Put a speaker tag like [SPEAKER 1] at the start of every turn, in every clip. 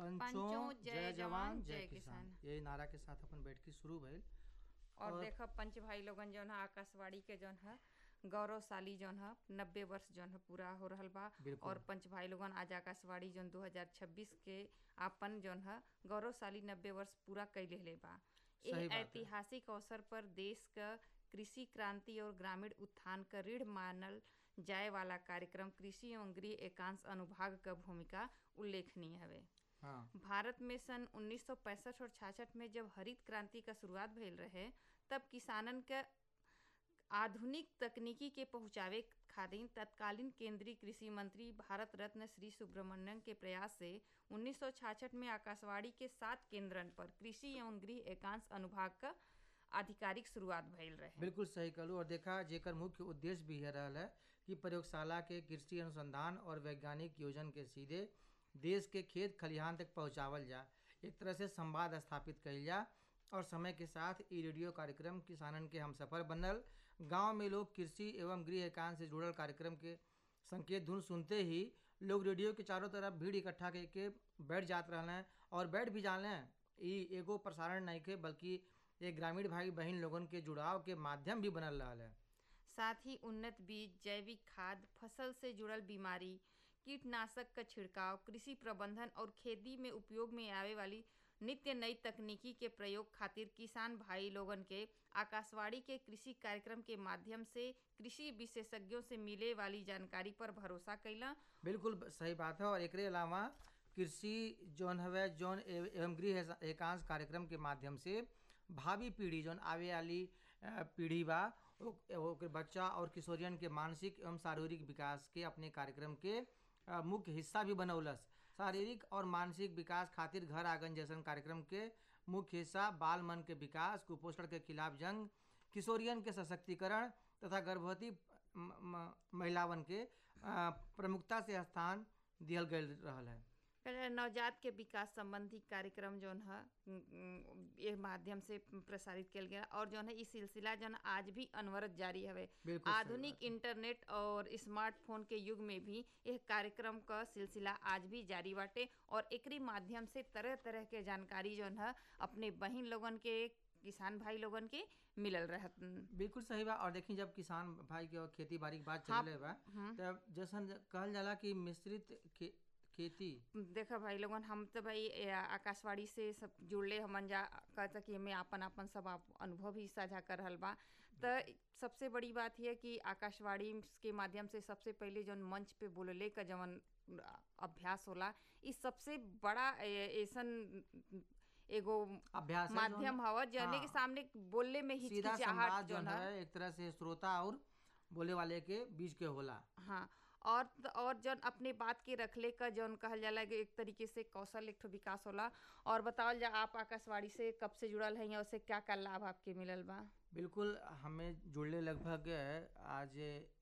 [SPEAKER 1] पंचों जय जवान जय किसान, यही नारा के साथ अपन बैठकी शुरू भइल।
[SPEAKER 2] और देखो पंच भाई लोगन जौन है आकाशवाणी के जौन है गौरवशाली जौन है 90 वर्ष जौन है पूरा हो रहल बा। और पंच भाई लोगन आज आकाशवाणी जौन 2026 के आपन जौन है गौरवशाली 90 वर्ष पूरा कैले ले बा। यह ऐतिहासिक अवसर पर देश का कृषि क्रांति और ग्रामीण उत्थान का रीढ़ मानल जाए वाला कार्यक्रम कृषि एवं गृह एकांश अनुभाग का भूमिका उल्लेखनीय है। भारत में सन 1965 और 66 में जब हरित क्रांति का शुरुआत भइल रहे, तब किसानन के आधुनिक तकनीकी के पहुंचावे खातिर तत्कालीन केंद्रीय कृषि मंत्री भारत रत्न श्री सुब्रमण्यम के प्रयास से 1966 में आकाशवाणी के 7 केंद्रन पर कृषि एवं गृह एकांश अनुभाग का आधिकारिक शुरुआत भइल रहे।
[SPEAKER 1] बिल्कुल सही कहलू। और देखा जेकर मुख्य उद्देश्य भी रहा है कि प्रयोगशाला के कृषि अनुसंधान और वैज्ञानिक योजन के सीधे देश के खेत खलिहान तक पहुंचावल जा, एक तरह से संवाद स्थापित कइल जा। और समय के साथ ये रेडियो कार्यक्रम किसानन के हमसफर बनल। गांव में लोग कृषि एवं गृह एकांश से जुड़ल कार्यक्रम के संकेत धुन सुनते ही लोग रेडियो के चारों तरफ भीड़ इकट्ठा करके बैठ जात रहले हैं और बैठ भी जाने हैं। ये एगो प्रसारण नहीं के बल्कि एक ग्रामीण भाई बहन लोगन के जुड़ाव के माध्यम भी बनल रहा है।
[SPEAKER 2] साथ ही उन्नत बीज, जैविक खाद, फसल से जुड़ल बीमारी, कीटनाशक का छिड़काव, कृषि प्रबंधन और खेती में उपयोग में आवे वाली नित्य नई तकनीकी के प्रयोग खातिर किसान भाई लोगन के आकाशवाणी के कृषि कार्यक्रम के माध्यम से कृषि विशेषज्ञों से मिले वाली जानकारी पर भरोसा कैला।
[SPEAKER 1] बिल्कुल सही बात है। और एकरे अलावा कृषि जौन हवे जौन एवं गृह एकांश कार्यक्रम के माध्यम से भावी पीढ़ी जौन आवे वाली पीढ़ी बा ओकर बच्चा और किशोरियन के मानसिक एवं शारीरिक विकास के अपने कार्यक्रम के मुख्य हिस्सा भी बनौलस। शारीरिक और मानसिक विकास खातिर घर आंगन जैसन कार्यक्रम के मुख्य हिस्सा बाल मन के विकास, कुपोषण के खिलाफ जंग, किशोरियन के सशक्तिकरण तथा गर्भवती महिलावन के प्रमुखता से स्थान दियल गयल रहल है।
[SPEAKER 2] नवजात के विकास संबंधी कार्यक्रम जौन है ये माध्यम से प्रसारित किया गया। और जौन है इस सिलसिला जौन आज भी अनवरत जारी है। आधुनिक इंटरनेट और स्मार्टफोन के युग में भी यह कार्यक्रम का सिलसिला आज भी जारी बाटे। और एकरी माध्यम से तरह तरह के जानकारी जौन है अपने बहन लोगन के किसान भाई लोगन के मिलल रहत।
[SPEAKER 1] बिल्कुल सही बा। और देखी जब किसान भाई के खेती बाड़ी की बात चले बा तब जैसन कहल जाला कि मिश्रित खेती
[SPEAKER 2] देखा भाई लोगन हम तो भाई आकाशवाणी से सब जुड़ले हमन जा कहता कि हमें अपन सब अनुभव भी साझा कर रहल बा। तो सबसे बड़ी बात है कि आकाशवाणी के माध्यम से सबसे पहले जौन मंच पे बोलले का जवन अभ्यास होला इस सबसे बड़ा ऐसन एगो
[SPEAKER 1] अभ्यास
[SPEAKER 2] माध्यम हवा जने के सामने बोलने में हिचकिचाहट
[SPEAKER 1] जो है एक तरह से श्रोता और बोले वाले के बीच के होला।
[SPEAKER 2] हाँ। और जौन अपने बात के रखले का जौन कहल जाला एक तरीके से कौशल एक ठो विकास होला। और बतावल जा आप आकाशवाणी से कब से जुड़ल हैं और से क्या क्या लाभ आपके मिलल बा?
[SPEAKER 1] बिल्कुल हमें जुड़ले लगभग आज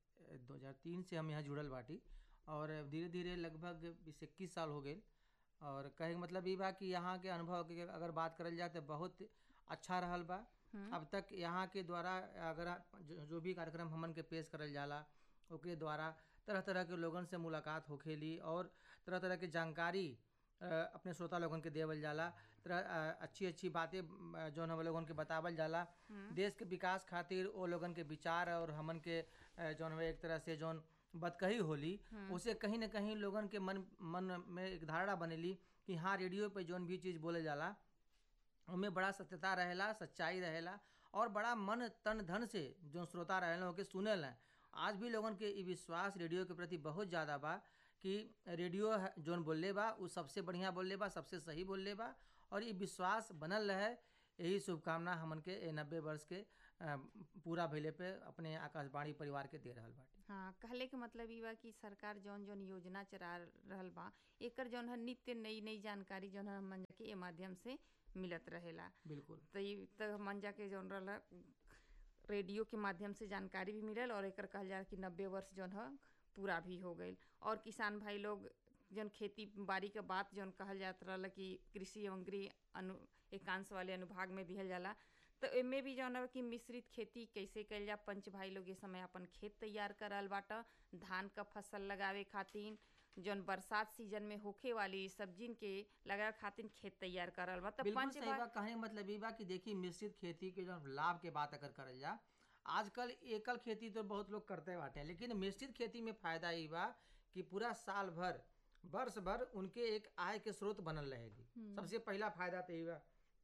[SPEAKER 1] 2003 से हम यहाँ जुड़ल बाटी और धीरे धीरे लगभग 20-21 साल हो गए। और कहे मतलब ये बा कि यहाँ के अनुभव के अगर बात करल जाए तो बहुत अच्छा रहल बा। अब तक यहाँ के द्वारा अगर जो भी कार्यक्रम हमन के पेश करल जाला ओकरे द्वारा तरह तरह के लोगन से मुलाकात होखेली और तरह तरह के जानकारी अपने श्रोता लोगन के देवल जाला। तरह अच्छी अच्छी बातें जो हम लोगन के बतावल जाला देश के विकास खातिर वो लोगन के विचार और हमन के जौन एक तरह से जौन बतकही होली उसे कहीं ना कहीं लोगन के मन में एक धारणा बनेली कि हाँ रेडियो पे जौन भी चीज़ बोले जाला उनमें बड़ा सत्यता रहेला, सच्चाई रहेला और बड़ा मन तन धन से जो श्रोता रहेला होके सुनेला। आज भी लोगन के ये विश्वास रेडियो के प्रति बहुत ज़्यादा बा कि रेडियो जोन बोलले बा वो सबसे बढ़िया बोलले बा, सबसे सही बोलले बा और ये विश्वास बनल रहे। यही शुभकामना हमन के 90 वर्ष के पूरा भइले पे अपने आकाशवाणी परिवार के दे रहल बाटी।
[SPEAKER 2] हाँ, कहले के मतलब ई बा कि सरकार जौन जौन योजना चला रहल बा एकर जौन है नित्य नई नई जानकारी जौन है हमन के ए माध्यम से मिलत रहेला।
[SPEAKER 1] बिल्कुल
[SPEAKER 2] तो हमन जाके जौन रहला रेडियो के माध्यम से जानकारी भी मिलल और एकर कहल जा कि 90 वर्ष जौन है पूरा भी हो गई। और किसान भाई लोग जौन खेती बाड़ी के बात जौन कहल जात रहला कि कृषि एवं गृह एकांश वाले अनुभाग में दिहल जाला तो एमे भी जौन है कि मिश्रित खेती कैसे कइल जा। पंच भाई लोग ये समय अपन खेत तैयार करल बाटा धान का फसल लगावे खातिर जौन बरसात सीजन में होखे वाली सब्जिन के लगावे खातिर खेत तैयार करल बा।
[SPEAKER 1] बिल्कुल
[SPEAKER 2] पंच
[SPEAKER 1] सही बा। कहने का मतलब ई बा कि देखी मिश्रित खेती के जो लाभ के बात अगर करल जा, आजकल एकल खेती तो बहुत लोग करते बाटे, लेकिन मिश्रित खेती में फायदा ई बा कि पूरा साल भर वर्ष भर उनके एक आय के स्रोत बनल रहेगी। सबसे पहला फायदा तो ई बा।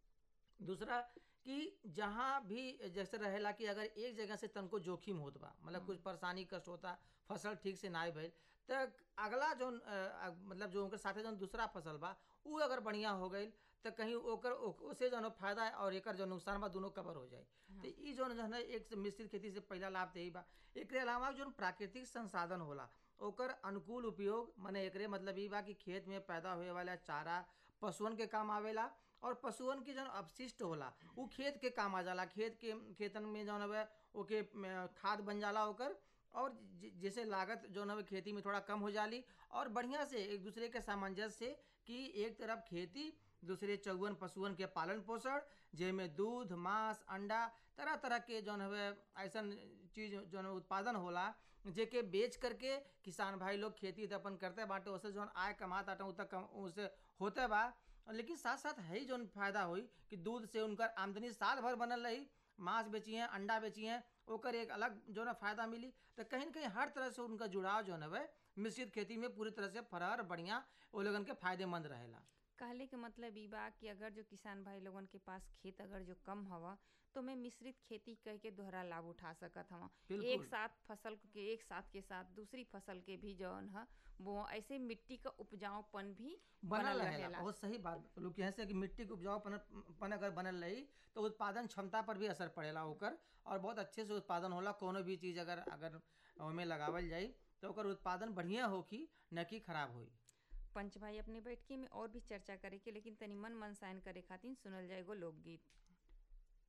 [SPEAKER 1] दूसरा कि जहाँ भी जैसे रहेला कि अगर एक जगह से तनको जोखिम होत बा, मतलब कुछ परेशानी कष्ट होता, फसल ठीक से ना भइल, तो अगला जो मतलब जो उनके साथे जो दूसरा फसल बा उ अगर बढ़िया हो गई तो कहीं ओकर ओसे जो फायदा है और एकर जो नुकसान बा दोनों कवर हो जाए। तो ई जो है एक मिश्रित खेती से पहला लाभ तो यही बा। एकरे अलावा जो प्राकृतिक संसाधन होला ओकर अनुकूल उपयोग, माने एकरे मतलब ई बा कि खेत में पैदा होए वाला चारा पशुअन के काम आवेला और पशुअन के जौन अपशिष्ट होला उ खेत के काम आ जाला। खेतन में जौन हवे ओके खाद बन जाला ओकर, और जैसे लागत जौन हवे खेती में थोड़ा कम हो जाली और बढ़िया से एक दूसरे के सामंजस्य से कि एक तरफ खेती दूसरे चौवन पशुअन के पालन पोषण, जेमें दूध मांस अंडा तरह तरह के जौन हवे ऐसन चीज जौन उत्पादन होला जेके बेच करके किसान भाई लोग खेती तो अपन करते बाटे, उससे जौन आय कमाता उ तक उससे होते बा। लेकिन साथ साथ है जो फायदा हुई कि दूध से उनकर आमदनी साल भर बनल रही, मांस बेचिए अंडा बेचिए ओकर एक अलग जो ना फायदा मिली। तो कहीं न कहीं हर तरह से उनका जुड़ाव जो है मिश्रित खेती में पूरी तरह से फरार बढ़िया वो लोगन के फायदेमंद रहेला।
[SPEAKER 2] कहले के मतलब ई बा कि अगर जो किसान भाई लोगन के पास खेत अगर जो कम हवा तो मैं मिश्रित खेती कह के दोहरा लाभ उठा सकत हवा। एक साथ फसल के एक साथ के साथ दूसरी फसल के भी जौन है वो ऐसे मिट्टी का उपजाऊपन भी बनल रहेला।
[SPEAKER 1] बहुत सही बात लोग कहे से कि मिट्टी के उपजाऊपन अगर बनल रही तो उत्पादन क्षमता पर भी असर पड़ेला ओकर, और बहुत अच्छे से उत्पादन होला। कोनो भी चीज़ अगर ओमे लगावल जाई तो ओकर उत्पादन बढ़िया होखी, न कि खराब होई।
[SPEAKER 2] पंच भाई अपने बैठकी में और भी चर्चा करे के, लेकिन तनी मन साइन करे खातिर सुनल जाएगो लोकगीत।